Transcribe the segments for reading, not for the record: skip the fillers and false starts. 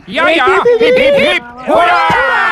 Ja. Hip, hip, hip. Hoera!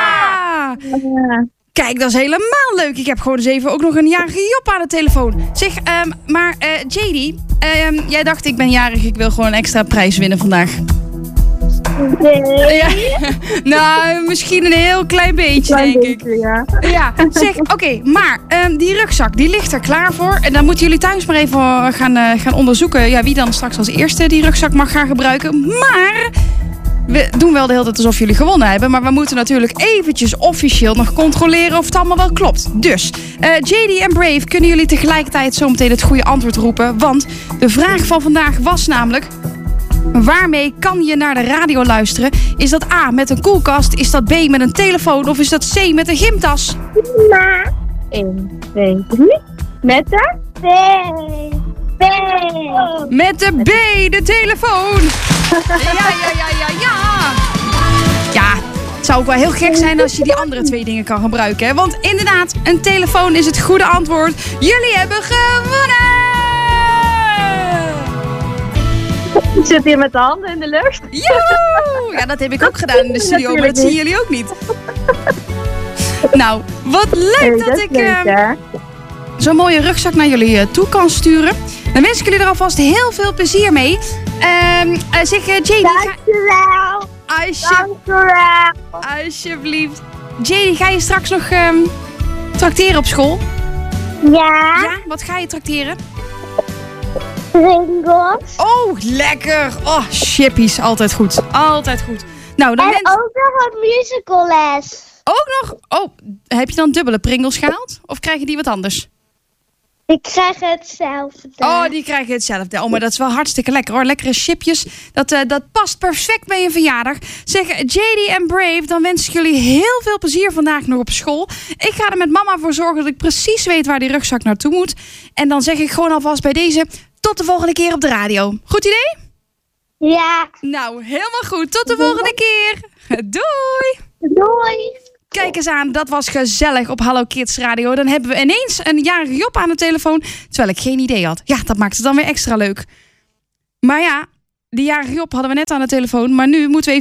Kijk, dat is helemaal leuk. Ik heb gewoon eens even ook nog een jarige Job aan de telefoon. Zeg, JD, jij dacht ik ben jarig, ik wil gewoon een extra prijs winnen vandaag. Nee. Ja. Nou, misschien een heel klein beetje, denk ik. Ja. Ja, zeg, oké, maar die rugzak, die ligt er klaar voor. En dan moeten jullie thuis maar even gaan onderzoeken wie dan straks als eerste die rugzak mag gaan gebruiken. Maar we doen wel de hele tijd alsof jullie gewonnen hebben. Maar we moeten natuurlijk eventjes officieel nog controleren of het allemaal wel klopt. Dus, JD en Brave, kunnen jullie tegelijkertijd zometeen het goede antwoord roepen? Want de vraag van vandaag was namelijk: waarmee kan je naar de radio luisteren? Is dat A, met een koelkast? Is dat B, met een telefoon? Of is dat C, met een gymtas? 1, 2, 3. Met de B. Met de B, de telefoon. Ja. Ja, het zou ook wel heel gek zijn als je die andere twee dingen kan gebruiken. Hè? Want inderdaad, een telefoon is het goede antwoord. Jullie hebben gewonnen! Ik zit hier met de handen in de lucht. Joehoe! Ja, dat heb ik ook gedaan in de studio, maar dat zien jullie ook niet. Nou, wat leuk dat ik zo'n mooie rugzak naar jullie toe kan sturen. Dan wens ik jullie er alvast heel veel plezier mee. Zeg, JD... Dankjewel. Alsjeblieft. JD, ga je straks nog trakteren op school? Ja. Ja, wat ga je trakteren? Pringles. Oh, lekker. Oh, chippies. Altijd goed. Altijd goed. Nou, dan En ook nog een musicalles. ook nog... Oh, heb je dan dubbele Pringles gehaald? Of krijg je die wat anders? Ik krijg hetzelfde. Oh, die krijgen hetzelfde. Oh, maar dat is wel hartstikke lekker hoor. Lekkere chipjes. Dat past perfect bij een verjaardag. Zeg, JD en Brave, dan wens ik jullie heel veel plezier vandaag nog op school. Ik ga er met mama voor zorgen dat ik precies weet waar die rugzak naartoe moet. En dan zeg ik gewoon alvast bij deze: tot de volgende keer op de radio. Goed idee? Ja. Nou, helemaal goed. Tot de volgende keer. Doei. Doei. Kijk eens aan, dat was gezellig op Hallo Kids Radio. Dan hebben we ineens een jarige Job aan de telefoon, terwijl ik geen idee had. Ja, dat maakt het dan weer extra leuk. Maar ja, die jarige Job hadden we net aan de telefoon, maar nu moeten we even